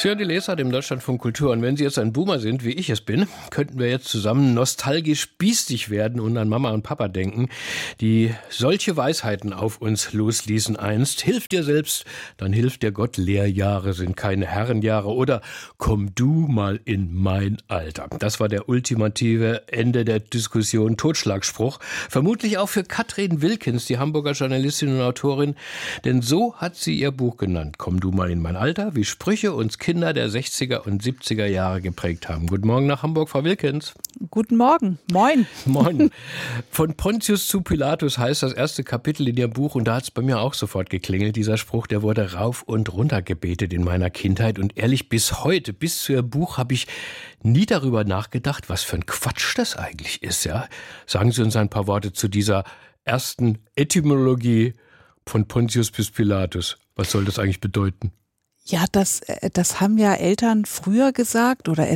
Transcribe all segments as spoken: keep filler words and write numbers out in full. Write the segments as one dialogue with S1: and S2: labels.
S1: Sie hören die Lesart im Deutschlandfunk Kultur. Und wenn Sie jetzt ein Boomer sind, wie ich es bin, könnten wir jetzt zusammen nostalgisch biestig werden und an Mama und Papa denken, die solche Weisheiten auf uns losließen einst. Hilf dir selbst, dann hilft dir Gott. Lehrjahre sind keine Herrenjahre. Oder komm du mal in mein Alter. Das war der ultimative Ende der Diskussion. Totschlagspruch. Vermutlich auch für Katrin Wilkens, die Hamburger Journalistin und Autorin. Denn so hat sie ihr Buch genannt. Komm du mal in mein Alter, wie Sprüche uns Kinder der sechziger und siebziger Jahre geprägt haben. Guten Morgen nach Hamburg, Frau Wilkens.
S2: Guten Morgen. Moin.
S1: Moin. Von Pontius zu Pilatus heißt das erste Kapitel in Ihrem Buch und da hat es bei mir auch sofort geklingelt. Dieser Spruch, der wurde rauf und runter gebetet in meiner Kindheit und ehrlich, bis heute, bis zu Ihrem Buch habe ich nie darüber nachgedacht, was für ein Quatsch das eigentlich ist. Ja? Sagen Sie uns ein paar Worte zu dieser ersten Etymologie von Pontius bis Pilatus. Was soll das eigentlich bedeuten?
S2: Ja, das, das haben ja Eltern früher gesagt oder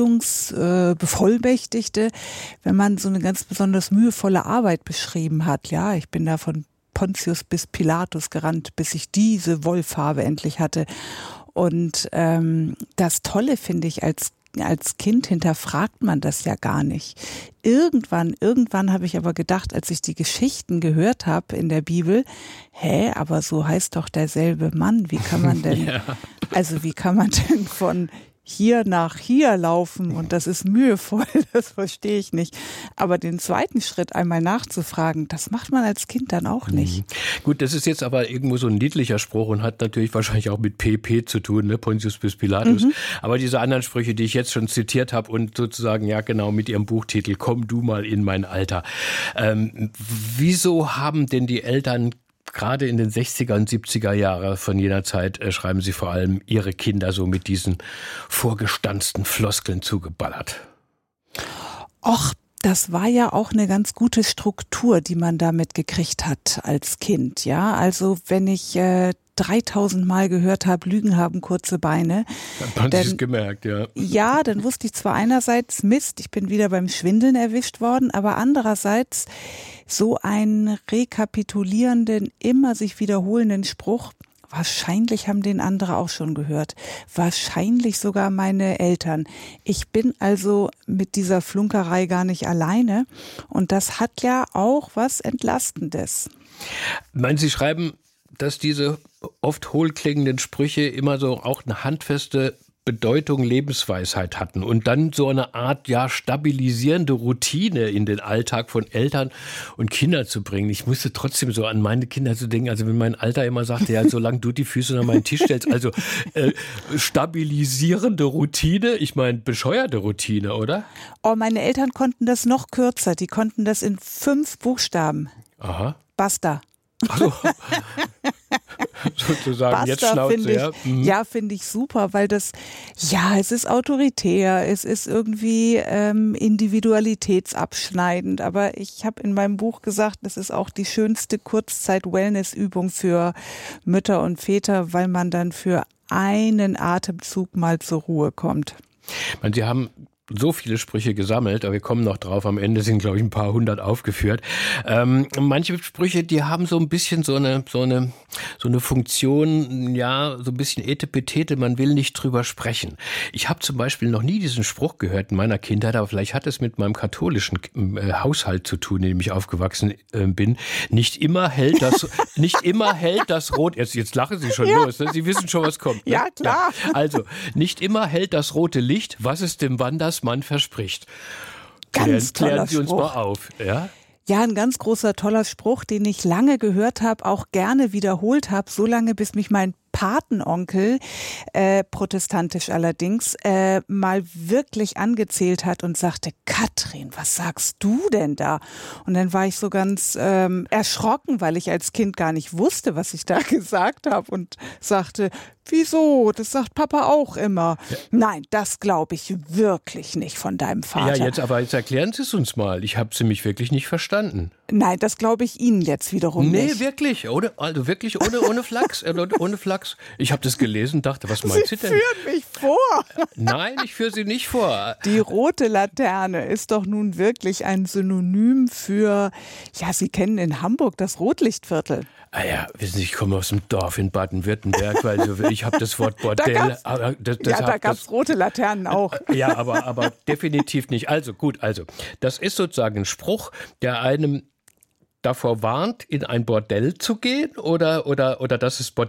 S2: Erziehungsbevollmächtigte, wenn man so eine ganz besonders mühevolle Arbeit beschrieben hat. Ja, ich bin da von Pontius bis Pilatus gerannt, bis ich diese Wollfarbe endlich hatte. Und ähm, das Tolle finde ich, als Als Kind hinterfragt man das ja gar nicht. Irgendwann, irgendwann habe ich aber gedacht, als ich die Geschichten gehört habe in der Bibel, hä, aber so heißt doch derselbe Mann. Wie kann man denn, ja. also wie kann man denn von hier nach hier laufen und das ist mühevoll, das verstehe ich nicht. Aber den zweiten Schritt einmal nachzufragen, das macht man als Kind dann auch nicht.
S1: Mhm. Gut, das ist jetzt aber irgendwo so ein niedlicher Spruch und hat natürlich wahrscheinlich auch mit P P zu tun, ne? Pontius bis Pilatus. Mhm. Aber diese anderen Sprüche, die ich jetzt schon zitiert habe und sozusagen, ja genau, mit ihrem Buchtitel, komm du mal in mein Alter. Ähm, wieso haben denn die Eltern gerade in den sechziger und siebziger Jahren von jener Zeit äh, schreiben Sie vor allem ihre Kinder so mit diesen vorgestanzten Floskeln zugeballert?
S2: Och, das war ja auch eine ganz gute Struktur, die man damit gekriegt hat als Kind. Ja, also wenn ich äh, dreitausend Mal gehört habe, Lügen haben kurze Beine.
S1: Dann haben Sie es gemerkt, ja.
S2: Ja, dann wusste ich zwar einerseits, Mist, ich bin wieder beim Schwindeln erwischt worden, aber andererseits so einen rekapitulierenden, immer sich wiederholenden Spruch, wahrscheinlich haben den andere auch schon gehört. Wahrscheinlich sogar meine Eltern. Ich bin also mit dieser Flunkerei gar nicht alleine. Und das hat ja auch was Entlastendes.
S1: Meinen Sie schreiben, dass diese oft hohlklingenden Sprüche immer so auch eine handfeste Bedeutung, Lebensweisheit hatten und dann so eine Art, ja, stabilisierende Routine in den Alltag von Eltern und Kindern zu bringen. Ich musste trotzdem so an meine Kinder zu denken, also wenn mein Alter immer sagte, ja, solange du die Füße an meinen Tisch stellst, also äh, stabilisierende Routine, ich meine bescheuerte Routine, oder?
S2: Oh, meine Eltern konnten das noch kürzer, die konnten das in fünf Buchstaben.
S1: Aha.
S2: Basta.
S1: Also, sozusagen
S2: Basta,
S1: jetzt Schnauze,
S2: find ich,
S1: ja. Mhm.
S2: Ja, finde ich super, weil das, ja, es ist autoritär, es ist irgendwie ähm, individualitätsabschneidend, aber ich habe in meinem Buch gesagt, es ist auch die schönste Kurzzeit-Wellness-Übung für Mütter und Väter, weil man dann für einen Atemzug mal zur Ruhe kommt.
S1: Ich meine, Sie haben so viele Sprüche gesammelt, aber wir kommen noch drauf. Am Ende sind, glaube ich, ein paar hundert aufgeführt. Ähm, manche Sprüche, die haben so ein bisschen so eine, so eine, so eine Funktion, ja, so ein bisschen Etepetete, man will nicht drüber sprechen. Ich habe zum Beispiel noch nie diesen Spruch gehört in meiner Kindheit, aber vielleicht hat es mit meinem katholischen äh, Haushalt zu tun, in dem ich aufgewachsen äh, bin. Nicht immer hält das, nicht immer hält das Rot, jetzt, jetzt lachen Sie schon ja. los, ne? Sie wissen schon, was kommt. Ne?
S2: Ja, klar.
S1: Ja. Also, nicht immer hält das rote Licht, was es dem wann das man verspricht.
S2: Ganz
S1: Klären,
S2: toller
S1: klären Sie uns
S2: Spruch.
S1: mal auf. Ja?
S2: Ja, ein ganz großer, toller Spruch, den ich lange gehört habe, auch gerne wiederholt habe, so lange, bis mich mein Patenonkel, äh, protestantisch allerdings, äh, mal wirklich angezählt hat und sagte, Katrin, was sagst du denn da? Und dann war ich so ganz ähm, erschrocken, weil ich als Kind gar nicht wusste, was ich da gesagt habe und sagte, wieso? Das sagt Papa auch immer. Ja. Nein, das glaube ich wirklich nicht von deinem Vater.
S1: Ja, jetzt aber jetzt erklären Sie es uns mal. Ich habe es nämlich wirklich nicht verstanden.
S2: Nein, das glaube ich Ihnen jetzt wiederum
S1: nee,
S2: nicht.
S1: Nee, wirklich. Ohne, also wirklich ohne, ohne Flachs. ohne Flachs. Ich habe das gelesen und dachte, was meint Sie,
S2: Sie
S1: denn?
S2: Sie führen mich vor.
S1: Nein, ich führe Sie nicht vor.
S2: Die rote Laterne ist doch nun wirklich ein Synonym für, ja, Sie kennen in Hamburg das Rotlichtviertel.
S1: Ah ja, wissen Sie, ich komme aus dem Dorf in Baden-Württemberg, weil so, ich ich habe das Wort Bordell.
S2: Da gab's,
S1: aber das, das
S2: ja, da gab es rote Laternen auch.
S1: Ja, aber, aber definitiv nicht. Also gut, also das ist sozusagen ein Spruch, der einem davor warnt, in ein Bordell zu gehen oder, oder, oder dass es Bordell